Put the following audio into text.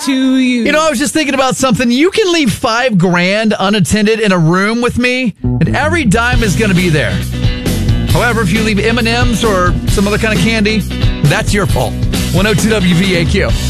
to you. You know, I was just thinking about something. You can leave $5,000 unattended in a room with me, and every dime is going to be there. However, if you leave M&Ms or some other kind of candy, that's your fault. 102 WVAQ.